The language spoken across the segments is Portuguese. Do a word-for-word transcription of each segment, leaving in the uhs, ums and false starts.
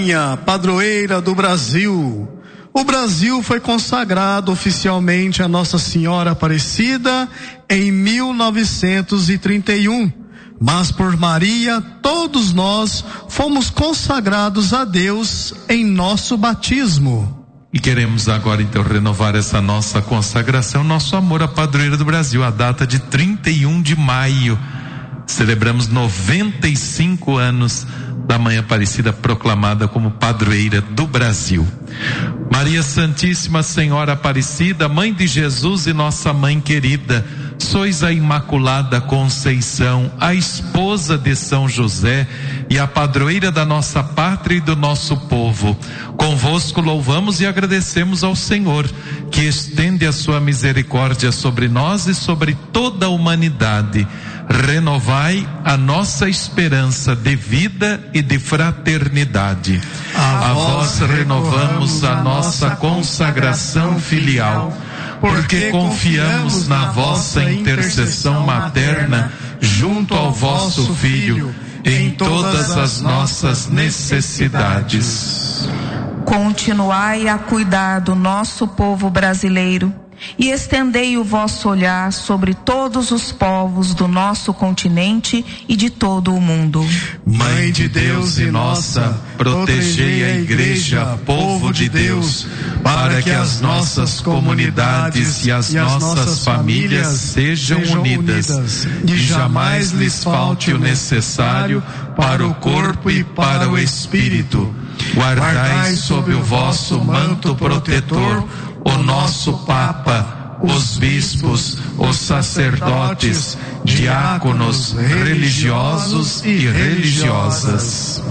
Padroeira do Brasil. O Brasil foi consagrado oficialmente a Nossa Senhora Aparecida em mil novecentos e trinta e um, mas por Maria todos nós fomos consagrados a Deus em nosso batismo. E queremos agora então renovar essa nossa consagração, nosso amor à Padroeira do Brasil, a data de trinta e um de maio. Celebramos noventa e cinco anos da Mãe Aparecida proclamada como Padroeira do Brasil. Maria Santíssima Senhora Aparecida, Mãe de Jesus e nossa Mãe querida, sois a Imaculada Conceição, a esposa de São José e a padroeira da nossa pátria e do nosso povo. Convosco louvamos e agradecemos ao Senhor, que estende a sua misericórdia sobre nós e sobre toda a humanidade. Renovai a nossa esperança de vida e de fraternidade. A, a vós renovamos a nossa consagração filial, porque confiamos na vossa intercessão materna junto ao vosso Filho em todas as nossas necessidades. Continuai a cuidar do nosso povo brasileiro e estendei o vosso olhar sobre todos os povos do nosso continente e de todo o mundo. Mãe de Deus e nossa, protegei a Igreja, povo de Deus, para que as nossas comunidades e as nossas famílias sejam unidas e jamais lhes falte o necessário para o corpo e para o espírito. Guardai sob o vosso manto protetor o nosso Papa, os bispos, os sacerdotes, diáconos, religiosos e religiosas.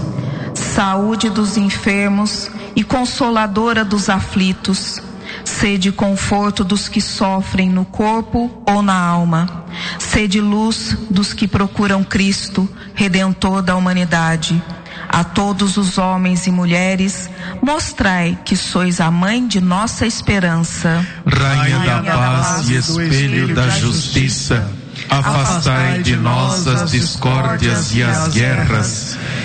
Saúde dos enfermos e consoladora dos aflitos, sede conforto dos que sofrem no corpo ou na alma, sede luz dos que procuram Cristo, Redentor da humanidade. A todos os homens e mulheres, mostrai que sois a mãe de nossa esperança. Rainha da paz e espelho da justiça, afastai de nós as discórdias e as guerras,